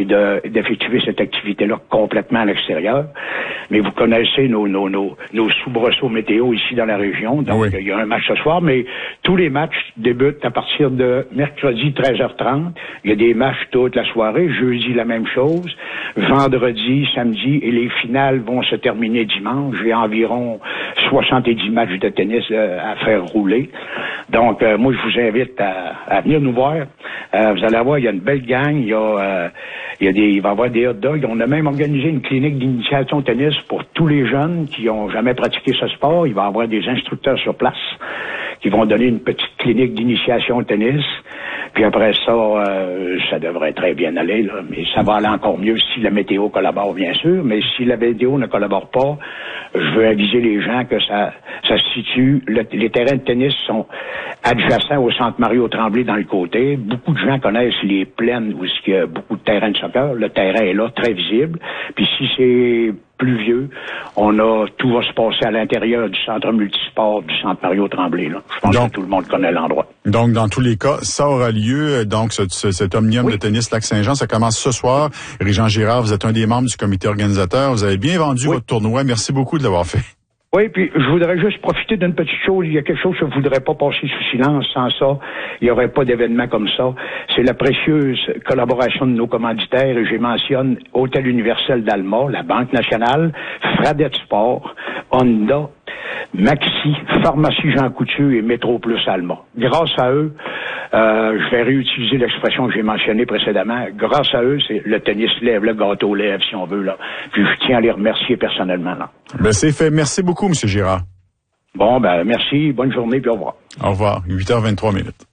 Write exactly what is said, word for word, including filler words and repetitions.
c'est de, d'effectuer cette activité-là complètement à l'extérieur. Mais vous connaissez nos, nos, nos, nos soubresauts météo ici dans la région. Donc, oui. Il y a un match ce soir, mais tous les matchs débutent à partir de mercredi treize heures trente. Il y a des matchs toute la soirée. Jeudi, la même chose. Vendredi, samedi, et les finales vont se terminer dimanche. J'ai environ soixante-dix matchs de tennis euh, à faire rouler. Donc, euh, moi, je vous invite à, à venir nous voir. Euh, vous allez voir, il y a une belle gang. Il y a, euh, il y a des, il va y avoir des hot dogs. On a même organisé une clinique d'initiation au tennis pour tous les jeunes qui ont jamais pratiqué ce sport. Il va y avoir des instructeurs sur place qui vont donner une petite clinique d'initiation au tennis. Puis après ça, euh, ça devrait très bien aller, là. Mais ça va aller encore mieux si la météo collabore, bien sûr. Mais si la météo ne collabore pas, je veux aviser les gens que ça, ça se situe. Le, les terrains de tennis sont adjacents au centre Mario-Tremblay dans le côté. Beaucoup de gens connaissent les plaines où il y a beaucoup de terrains de soccer. Le terrain est là, très visible. Puis si c'est pluvieux, on a tout va se passer à l'intérieur du centre multisport du centre Mario-Tremblay. Là. Je pense donc, que tout le monde connaît l'endroit. Donc, dans tous les cas, ça aura lieu. Donc, ce, ce, cet Omnium oui. de tennis Lac-Saint-Jean, ça commence ce soir. Régent Girard, vous êtes un des membres du comité organisateur. Vous avez bien vendu oui. votre tournoi. Merci beaucoup de l'avoir fait. Oui, puis je voudrais juste profiter d'une petite chose. Il y a quelque chose que je ne voudrais pas passer sous silence. Sans ça, il n'y aurait pas d'événement comme ça. C'est la précieuse collaboration de nos commanditaires. Et je mentionne Hôtel Universel d'Alma, la Banque nationale, Fradette Sport, Honda, Maxi, Pharmacie Jean Coutu et Métro Plus Alma. Grâce à eux, euh, je vais réutiliser l'expression que j'ai mentionnée précédemment. Grâce à eux, c'est le tennis lève, le gâteau lève, si on veut, là. Puis je tiens à les remercier personnellement, là. Ben, c'est fait. Merci beaucoup, M. Girard. Bon, ben, merci. Bonne journée, puis au revoir. Au revoir. huit heures vingt-trois minutes.